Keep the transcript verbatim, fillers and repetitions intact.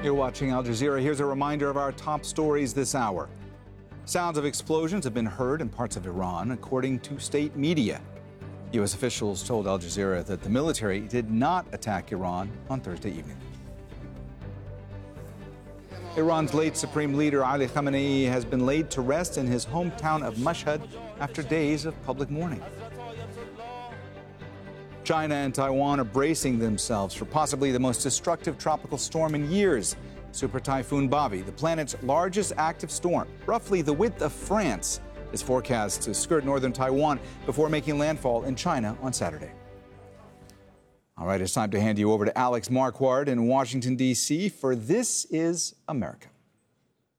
You're watching Al Jazeera. Here's a reminder of our top stories this hour. Sounds of explosions have been heard in parts of Iran, according to state media. U S officials told Al Jazeera that the military did not attack Iran on Thursday evening. Iran's late supreme leader Ali Khamenei has been laid to rest in his hometown of Mashhad after days of public mourning. China and Taiwan are bracing themselves for possibly the most destructive tropical storm in years. Super Typhoon Bobby, the planet's largest active storm, roughly the width of France, is forecast to skirt northern Taiwan before making landfall in China on Saturday. All right, it's time to hand you over to Alex Marquardt in Washington, D C for This Is America.